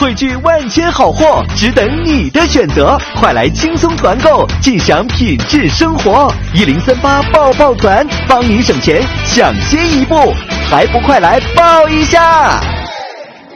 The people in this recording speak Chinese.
汇聚万千好货，只等你的选择。快来轻松团购，尽享品质生活。1038抱抱团，帮你省钱，抢先一步，还不快来抱一下！